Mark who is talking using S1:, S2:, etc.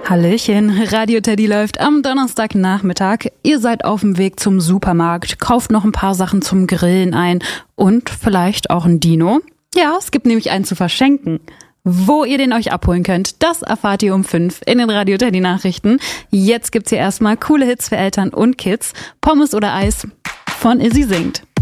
S1: Hallöchen, Radio Teddy läuft am Donnerstagnachmittag. Ihr seid auf dem Weg zum Supermarkt, kauft noch ein paar Sachen zum Grillen ein und vielleicht auch ein Dino. Ja, es gibt nämlich einen zu verschenken. Wo ihr den euch abholen könnt, das erfahrt ihr um 5 in den Radio Teddy Nachrichten. Jetzt gibt's hier erstmal coole Hits für Eltern und Kids. Pommes oder Eis von Izzy singt.